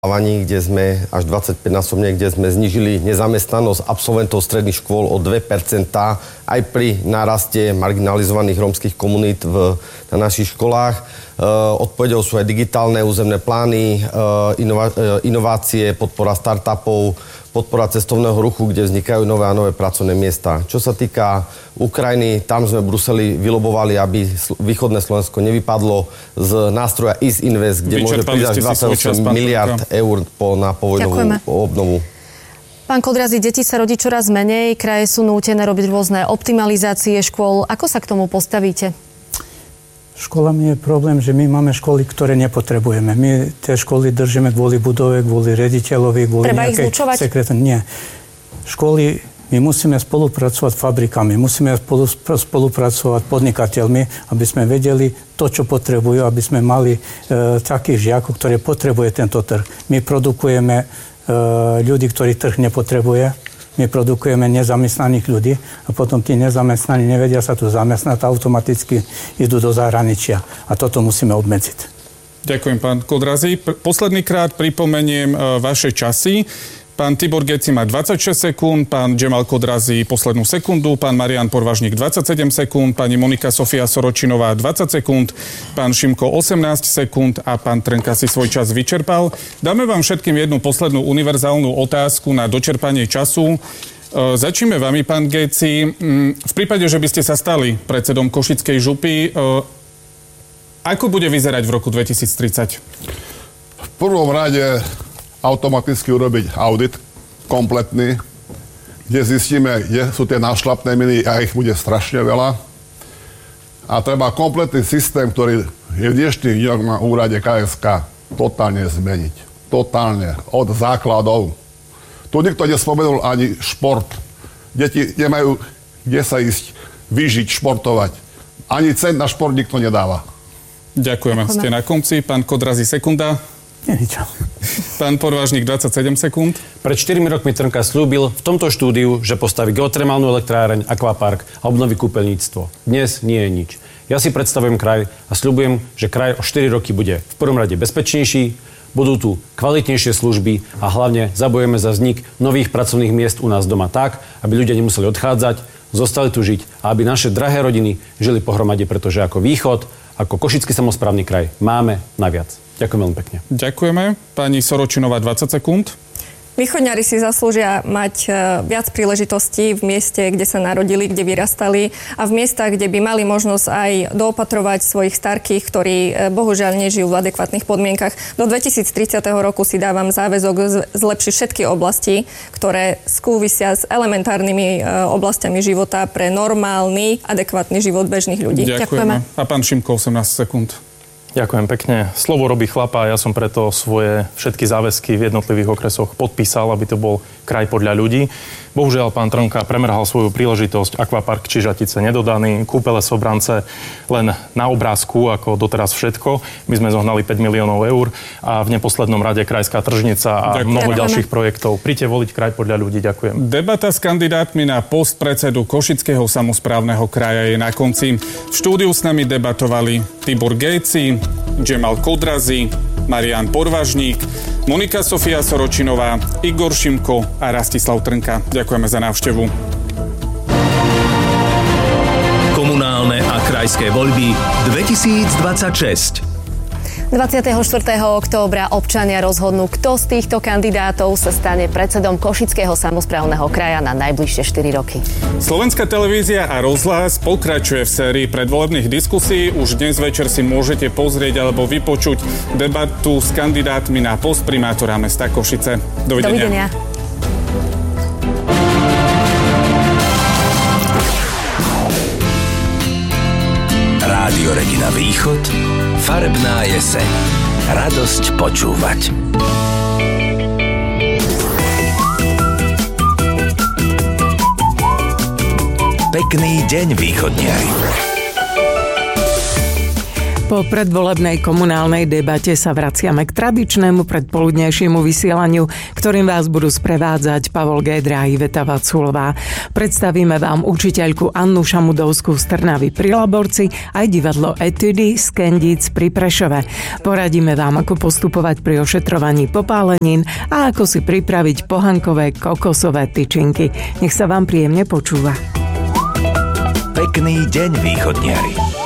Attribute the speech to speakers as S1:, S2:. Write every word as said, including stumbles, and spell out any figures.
S1: kde sme až dvadsaťpäťnásobne, kde sme znížili nezamestnanosť absolventov stredných škôl o dve percentá aj pri náraste marginalizovaných rómskych komunít v, na našich školách. E, odpoveďou sú aj digitálne územné plány, e, inova, e, inovácie, podpora startupov, podpora cestovného ruchu, kde vznikajú nové a nové pracovné miesta. Čo sa týka Ukrajiny, tam sme v Bruseli vylobovali, aby východné Slovensko nevypadlo z nástroja East Invest, kde môže pridať dvadsaťosem miliárd eur po, na povojnovú obnovu.
S2: Pán Kodrazi, deti sa rodí čoraz menej, kraje sú nútené robiť rôzne optimalizácie škôl. Ako sa k tomu postavíte?
S3: Školami je problém, že my máme školy, ktoré nepotrebujeme. My tie školy držíme kvôli budove, kvôli rediteľovi, kvôli
S2: Treba
S3: nejakej sekretnej. Nie. Školy, my musíme spolupracovať s fabrikami, musíme spolu, spolupracovať s podnikateľmi, aby sme vedeli to, čo potrebujú, aby sme mali e, takých žiakov, ktorí potrebuje tento trh. My produkujeme e, ľudí, ktorí trh nepotrebuje. My produkujeme nezamestnaných ľudí a potom tí nezamestnaní nevedia sa tu zamestnať a automaticky idú do zahraničia. A toto musíme obmedziť.
S4: Ďakujem, pán Kodrazi. Posledný krát pripomeniem vaše časy. Pán Tibor Géci má dvadsaťšesť sekúnd, pán Džemal Kodrazi poslednú sekundu, pán Marián Porvažník dvadsaťsedem sekúnd, pani Monika Sofia Soročinová dvadsať sekúnd, pán Šimko osemnásť sekúnd a pán Trnka si svoj čas vyčerpal. Dáme vám všetkým jednu poslednú univerzálnu otázku na dočerpanie času. Začneme vami, pán Géci. V prípade, že by ste sa stali predsedom Košickej župy, ako bude vyzerať v roku dvetisíctridsať?
S5: V prvom rade automaticky urobiť audit kompletný, kde zistíme, kde sú tie nášlapné miny a ich bude strašne veľa. A treba kompletný systém, ktorý je v dnešných dňoch na úrade ká es ká, totálne zmeniť. Totálne. Od základov. Tu nikto nespomenul ani šport. Deti nemajú kde sa ísť vyžiť, športovať. Ani cent na šport nikto nedáva.
S4: Ďakujeme. Ďakujeme. Ste na konci. Pán Kodrazi, sekunda.
S3: Niečo.
S4: Pán Porvážnik, dvadsaťsedem sekúnd.
S6: Pred štyrmi rokmi Trnka slúbil v tomto štúdiu, že postaví geotermálnu elektráreň, akvapark a obnoví kúpeľníctvo. Dnes nie je nič. Ja si predstavujem kraj a sľubujem, že kraj o štyri roky bude v prvom rade bezpečnejší, budú tu kvalitnejšie služby a hlavne zabojujeme za vznik nových pracovných miest u nás doma tak, aby ľudia nemuseli odchádzať, zostali tu žiť a aby naše drahé rodiny žili pohromade, pretože ako Východ, ako Košický samosprávny kraj máme naviac. Ďakujem veľmi pekne.
S4: Ďakujeme. Pani Soročinová, dvadsať sekúnd.
S7: Východňari si zaslúžia mať viac príležitostí v mieste, kde sa narodili, kde vyrastali a v miestach, kde by mali možnosť aj doopatrovať svojich starkých, ktorí bohužiaľ nežijú v adekvátnych podmienkach. Do dvetisíctridsať roku si dávam záväzok zlepšiť všetky oblasti, ktoré súvisia s elementárnymi oblastiami života pre normálny, adekvátny život bežných ľudí.
S4: Ďakujeme. Ďakujeme. A pán Šimko, osemnásť sekúnd.
S8: Ďakujem pekne. Slovo robí chlapa a ja som preto svoje všetky záväzky v jednotlivých okresoch podpísal, aby to bol kraj podľa ľudí. Bohužiaľ, pán Trnka premrhal svoju príležitosť. Akvapark Čižatice nedodaný, kúpele Sobrance len na obrázku, ako doteraz všetko. My sme zohnali päť miliónov eur a v neposlednom rade krajská tržnica a Ďakujem. mnoho ďalších projektov. Príďte voliť kraj podľa ľudí. Ďakujem.
S4: Debata s kandidátmi na post predsedu Košického samosprávneho kraja je na konci. V štúdiu s nami debatovali Tibor Géci, Džemal Kodrazi, Marián Porvažník, Monika Sofia Soročinová, Igor Šimko a Rastislav Trnka. Ďakujeme za návštevu.
S9: Komunálne a krajské voľby dvetisícdvadsaťšesť.
S2: dvadsiateho štvrtého októbra občania rozhodnú, kto z týchto kandidátov sa stane predsedom Košického samosprávneho kraja na najbližšie štyri roky.
S4: Slovenská televízia a rozhlas pokračuje v sérii predvolebných diskusí. Už dnes večer si môžete pozrieť alebo vypočuť debatu s kandidátmi na post primátora mesta Košice. Dovidenia.
S2: Dovidenia.
S9: Rádio Regina Východ, farebná jeseň. Radosť počúvať. Pekný deň, východniari.
S10: Po predvolebnej komunálnej debate sa vraciame k tradičnému predpoludnejšiemu vysielaniu, ktorým vás budú sprevádzať Pavol Gédra a Iveta Vaculová. Predstavíme vám učiteľku Annu Šamudovskú z Trnavy pri Laborci aj divadlo Etudy z Kendíc pri Prešove. Poradíme vám, ako postupovať pri ošetrovaní popálenín a ako si pripraviť pohankové kokosové tyčinky. Nech sa vám príjemne počúva.
S9: Pekný deň, východniari.